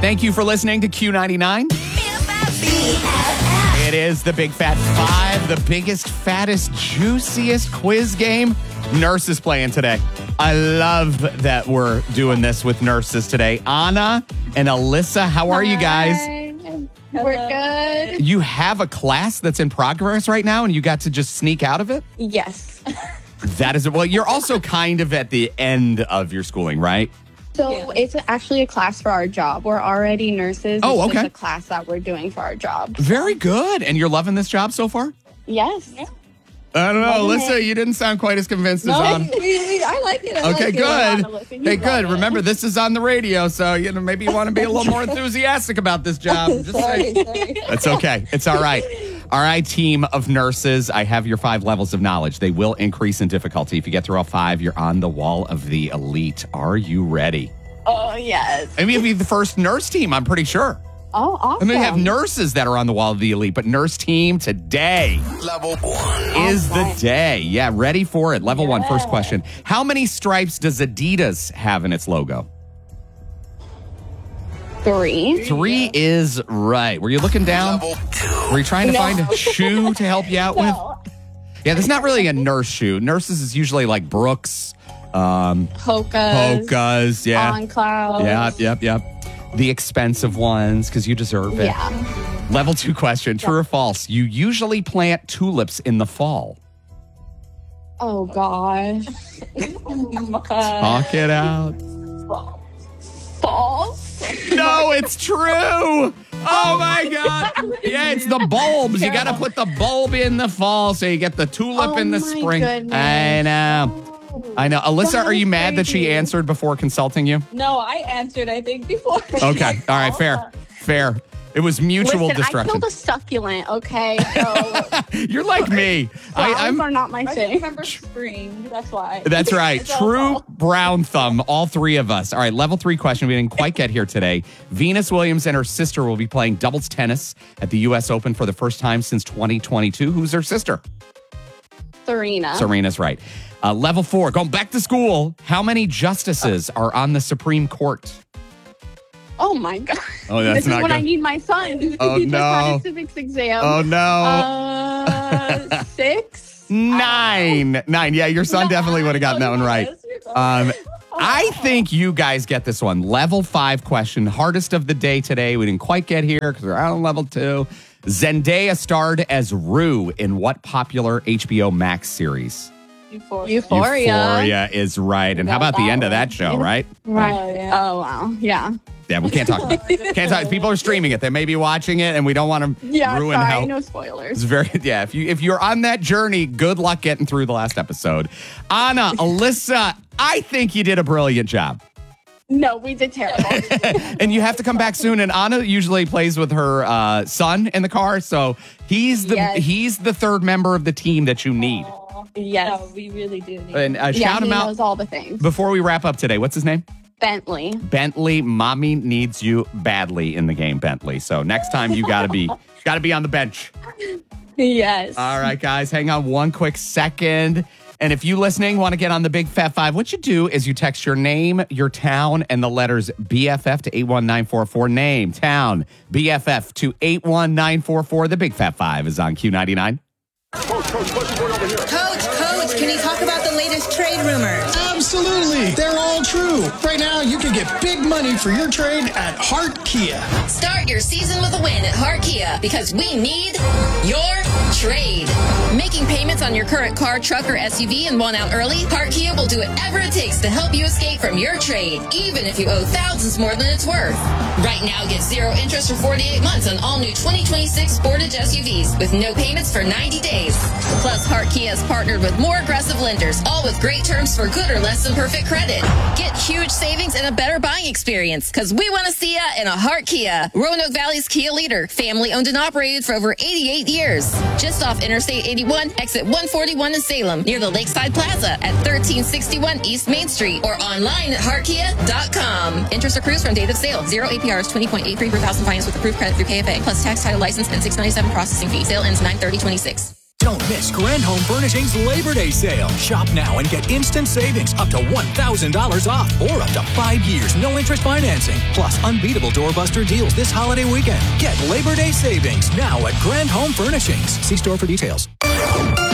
Thank you for listening to Q99. It is the Big Fat Five, the biggest, fattest, juiciest quiz game. Nurse is playing today. I love that we're doing this with nurses today. Anna and Alyssa, how are you guys? We're good. You have a class that's in progress right now and you got to just sneak out of it? Yes. That is, well, you're also kind of at the end of your schooling, right? So it's actually a class for our job. We're already nurses. Oh, It's okay. just a class that we're doing for our job. Very good. And you're loving this job so far? Yes. I don't know. Loving Alyssa, it. you didn't sound quite as convinced as on. I like it. Okay, good. Alyssa, you Hey, love good. it. Remember, this is on the radio, so maybe you want to be a little more enthusiastic about this job. Just Sorry. That's okay. It's all right. All right, team of nurses, I have your 5 levels of knowledge. They will increase in difficulty. If you get through all 5, you're on the wall of the elite. Are you ready? Oh, yes. I mean, you'll be the first nurse team, I'm pretty sure. Oh, awesome. I mean, we have nurses that are on the wall of the elite, but nurse team today Level 1. is the day. Yeah, ready for it. Level 1, first question. How many stripes does Adidas have in its logo? 3. 3 is right. Were you looking down? Level 2. Were you trying to find a shoe to help you out with? No. Yeah, there's not really a nurse shoe. Nurses is usually like Brooks, Hokas. Hokas, yeah. On clouds. Yep. The expensive ones, because you deserve it. Yeah. Level 2 question, true or false? You usually plant tulips in the fall. Oh, gosh. Talk it out. False. No, it's true. Oh my God. Yeah, it's the bulbs. You got to put the bulb in the fall so you get the tulip in the my spring. goodness. I know. Alyssa, are you mad that she answered before consulting you? No, I answered, I think, before. Okay. All right. Fair. It was mutual Listen, I destruction. killed a succulent, okay? So You're like me. flowers are not my I thing. remember spring. That's why. That's right. It's all True fall. brown thumb, all 3 of us. All right, level 3 question. We didn't quite get here today. Venus Williams and her sister will be playing doubles tennis at the U.S. Open for the first time since 2022. Who's her sister? Serena. Serena's right. Level 4, going back to school. How many justices are on the Supreme Court? Oh my God. Oh, that's This is not when good. I need my son. Oh, He just had no. his civics exam. Oh, no. 6? 9. Yeah, your son definitely would have gotten that one right. I think you guys get this one. Level 5 question. Hardest of the day today. We didn't quite get here because we're out on level 2. Zendaya starred as Rue in what popular HBO Max series? Euphoria. Euphoria is right. And how about the end of that show, right? Right. Oh, yeah. Oh, wow. Yeah. Yeah, we can't talk about it. Can't talk. People are streaming it. They may be watching it, and we don't want to Yeah, ruin sorry. how. No It's spoilers. very If you're on that journey, good luck getting through the last episode. Anna, Alyssa, I think you did a brilliant job. No, we did terrible. And you have to come back soon. And Anna usually plays with her son in the car, so he's the Yes. 3rd member of the team that you need. Yes. No, we really do need And Yeah, shout he him out knows all the things. before we wrap up today. What's his name? Bentley. Bentley. Mommy needs you badly in the game, Bentley. So next time you gotta be on the bench. Yes. All right, guys, hang on one quick second. And if you listening want to get on the Big Fat Five, what you do is you text your name, your town, and the letters BFF to 81944. Name, town, BFF to 81944. The Big Fat Five is on Q99. Coach, can you talk about the latest trade rumors? Absolutely. They're all true. Right now, you can get big money for your trade at Hart Kia. Start your season with a win at Hart Kia because we need your trade. Making payments on your current car, truck, or SUV and want out early? Hart Kia will do whatever it takes to help you escape from your trade, even if you owe thousands more than it's worth. Right now, get 0 interest for 48 months on all new 2026 Sportage SUVs with no payments for 90 days. Plus, Hart Kia has partnered with more aggressive lenders, all with great terms for good or less than perfect credit. Get huge savings and a better buying experience because we want to see ya in a Hart Kia. Roanoke Valley's Kia leader, family owned and operated for over 88 years. Just off Interstate 81, exit 141 in Salem, near the Lakeside Plaza at 1361 East Main Street or online at heartkia.com. Interest accrues from date of sale. 0 APRs, 20.83 per thousand finance with approved credit through KFA, plus tax, title, license, and $697 processing fee. Sale ends 9/30/26. Don't miss Grand Home Furnishings Labor Day sale. Shop now and get instant savings up to $1,000 off or up to 5 years no interest financing. Plus unbeatable doorbuster deals this holiday weekend. Get Labor Day savings now at Grand Home Furnishings. See store for details.